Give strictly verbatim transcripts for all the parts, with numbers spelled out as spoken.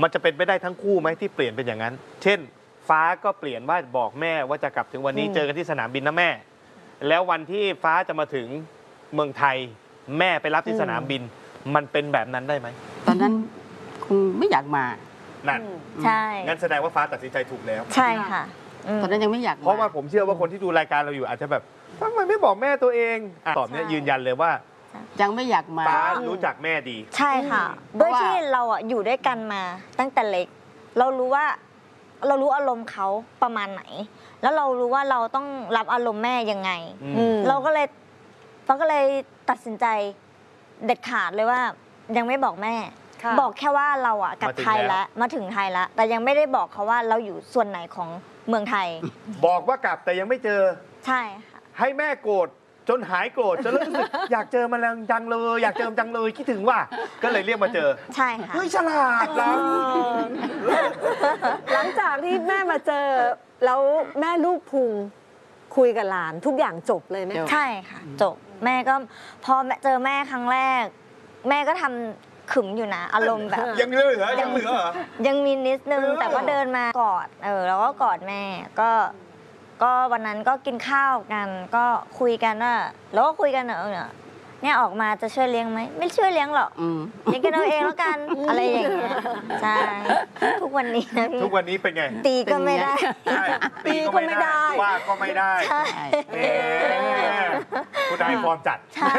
มันจะเป็นไปได้ทั้งคู่ไหมที่เปลี่ยนเป็นอย่างนั้น เช่นฟ้าก็เปลี่ยนว่าบอกแม่ว่าจะกลับถึงวันนี้เจอกันที่สนามบินนะแม่แล้ววันที่ฟ้าจะมาถึงเมืองไทยแม่ไปรับที่สนามบินมันเป็นแบบนั้นได้ไหมตอนนั้นคงไม่อยากมานั่นใช่งั้นแสดงว่าฟ้าตัดสินใจถูกแล้วใช่ค่ะตอนนั้นยังไม่อยากเพราะว่าผมเชื่อว่าคนที่ดูรายการเราอยู่อาจจะแบบทำไมไม่บอกแม่ตัวเองตอบเนี้ยยืนยันเลยว่ายังไม่อยากมาฟ้ารู้จักแม่ดีใช่ค่ะด้วยที่เราอ่ะอยู่ด้วยกันมาตั้งแต่เล็กเรารู้ว่าเรารู้อารมณ์เขาประมาณไหนแล้วเรารู้ว่าเราต้องรับอารมณ์แม่ยังไงเราก็เลยเราก็เลยตัดสินใจเด็ดขาดเลยว่ายังไม่บอกแม่บอกแค่ว่าเราอ่ะกลับไทยแล้วมาถึงไทยแล้วแต่ยังไม่ได้บอกเขาว่าเราอยู่ส่วนไหนของเมืองไทยบอกว่ากลับแต่ยังไม่เจอใช่ค่ะให้แม่โกรธจนหายโกรธจนรู้สึกอยากเจอมันจังเลยอยากเจอมันจังเลยคิดถึงว่าก็เลยเรียกมาเจอใช่ค่ะเฮ้ยฉลาดนะหลังจากที่แม่มาเจอแล้วแม่ลูกพุงคุยกับหลานทุกอย่างจบเลยไหมใช่ค่ะจบแม่ก็พอเจอแม่ครั้งแรกแม่ก็ทำขึมอยู่นะอารมณ์แบบยังเหลือยังเหลือยังมีนิดนึงแต่ก็เดินมากอดเออแล้วก็กอดแม่ก็ก็วันนั้นก็กินข้าวกันก็คุยกันว่าแล้วก็คุยกันเนอะเนี่ยออกมาจะช่วยเลี้ยงไหมไม่ช่วยเลี้ยงหรอกเลี้ยงกันเอาเองแล้วกันอะไรอย่างเงี้ยใช่ทุกวันนี้นะพี่ทุกวันนี้เป็นไงตีก็ไม่ได้ตีก็ไม่ได้ว่าก็ไม่ได้ผู้นายฟอร์มจัด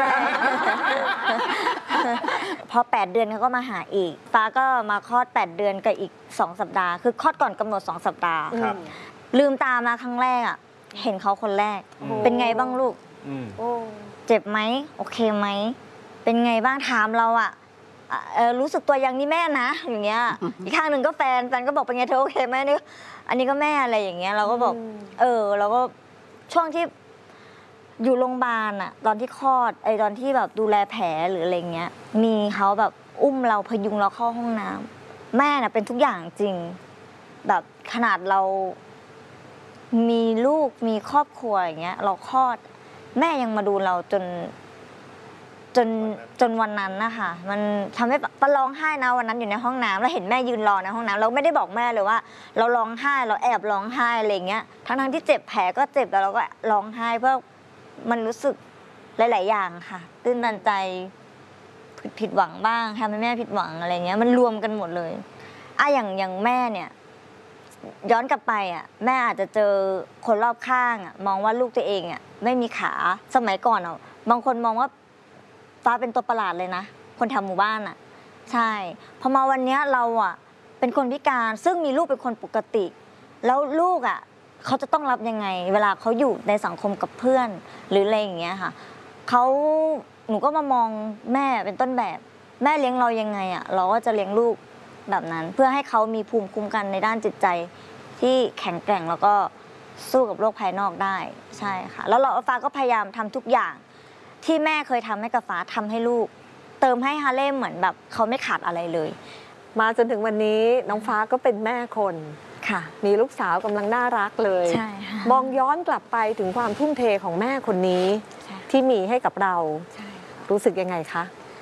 พอแปดเดือนเขาก็มาหาอีกฟ้าก็มาคลอดแปดเดือนกับอีกสองสัปดาห์คือคลอดก่อนกำหนดสองสัปดาห์ลืมตามาครั้งแรกอ่ะเห็นเขาคนแรกเป็นไงบ้างลูกเจ็บไหมโอเคไหมเป็นไงบ้างถามเราอ่ะรู้สึกตัวยังนี่แม่นะอย่างเงี้ยอีกข้างหนึ่งก็แฟนแฟนก็บอกเป็นไงเธอโอเคไหมนี่อันนี้ก็แม่อะไรอย่างเงี้ยเราก็บอกเออเราก็ช่วงที่อยู่โรงพยาบาลอ่ะตอนที่คลอดไอตอนที่แบบดูแลแผลหรืออะไรเงี้ยมีเขาแบบอุ้มเราพยุงเราเข้าห้องน้ำแม่น่ะเป็นทุกอย่างจริงแบบขนาดเรามีลูกมีครอบครัวอย่างเงี้ยเราคลอดแม่ยังมาดูเราจนจนจนวันนั้นนะคะมันทำให้ปะร้องไห้นะวันนั้นอยู่ในห้องน้ำแล้วเห็นแม่ยืนรอในห้องน้ำเราไม่ได้บอกแม่เลยว่าเราร้องไห้เราแอบร้องไห้อะไรเงี้ยทั้งทั้งที่เจ็บแผลก็เจ็บแต่เราก็ร้องไห้เพื่อมันรู้สึกหลายๆอย่างค่ะตื้นตันใจผิดหวังบ้างทำให้แม่ผิดหวังอะไรเงี้ยมันรวมกันหมดเลยอ่ะอย่างอย่างแม่เนี่ยย้อนกลับไปอ่ะแม่อาจจะเจอคนรอบข้างอ่ะมองว่าลูกตัวเองอ่ะไม่มีขาสมัยก่อนอ่ะบางคนมองว่าฟ้าเป็นตัวประหลาดเลยนะคนแถวหมู่บ้านอ่ะใช่พอมาวันนี้เราอ่ะเป็นคนพิการซึ่งมีลูกเป็นคนปกติแล้วลูกอ่ะเขาจะต้องรับยังไงเวลาเขาอยู่ในสังคมกับเพื่อนหรืออะไรอย่างเงี้ยค่ะเขาหนูก็มามองแม่เป็นต้นแบบแม่เลี้ยงเรายังไงอ่ะเราก็จะเลี้ยงลูกแบบนั้นเพื่อให้เขามีภูมิคุ้มกันในด้านจิตใจที่แข็งแกร่งแล้วก็สู้กับโลกภายนอกได้ใช่ค่ะแล้วเราฟ้าก็พยายามทำทุกอย่างที่แม่เคยทำให้กับฟ้าทำให้ลูกเติมให้ฮาเล่เหมือนแบบเขาไม่ขาดอะไรเลยมาจนถึงวันนี้น้องฟ้าก็เป็นแม่คนค่ะมีลูกสาวกำลังน่ารักเลยใช่ค่ะมองย้อนกลับไปถึงความทุ่มเทของแม่คนนี้ที่มีให้กับเรารู้สึกยังไงคะ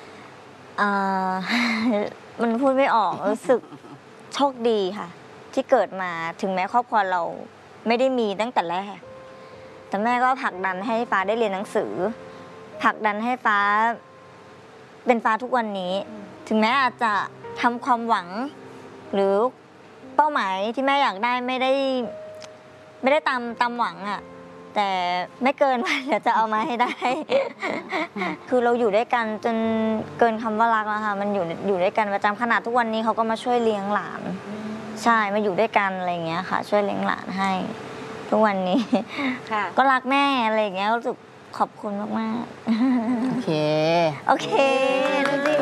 มันพูดไม่ออกรู้สึกโชคดีค่ะที่เกิดมาถึงแม้ครอบครัวเราไม่ได้มีตั้งแต่แรกแต่แม่ก็ผลักดันให้ฟ้าได้เรียนหนังสือผลักดันให้ฟ้าเป็นฟ้าทุกวันนี้ถึงแม้อาจจะทำความหวังหรือเป้าหมายที่แม่อยากได้ไม่ได้ไม่ได้ตามตามหวังอ่ะแต่ไม่เกินวันเดี๋ยวจะเอามาให้ได้ คือเราอยู่ด้วยกันจนเกินคำว่ารักแล้วค่ะมันอยู่อยู่ด้วยกันประจำขนาดทุกวันนี้เขาก็มาช่วยเลี้ยงหลานใช่มาอยู่ด้วยกันอะไรอย่างเงี้ยค่ะช่วยเลี้ยงหลานให้ทุกวันนี้ก็รักแม่อะไรอย่างเงี้ยรู้สึกขอบคุณมากๆโอเคโอเคแล้วจริง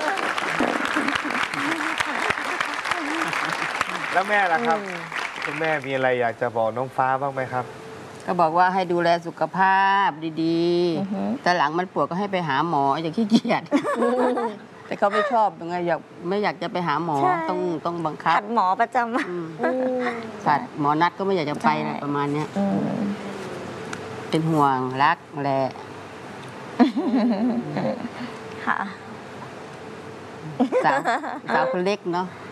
แล้วแม่ล่ะครับคุณแม่มีอะไรอยากจะบอกน้องฟ้าบ้างไหมครับก็บอกว่าให้ดูแลสุขภาพดีๆแต่หลังมันปวดก็ให้ไปหาหมออย่าขี้เกียจแต่เขาไม่ชอบยังไงอยากไม่อยากจะไปหาหมอต้องต้องบังคับขัดหมอประจำขัดหมอนัดก็ไม่อยากจะไปอะไรประมาณนี้เป็นห่วงรักแหละค่ะสาวสาวคนเล็กเนาะ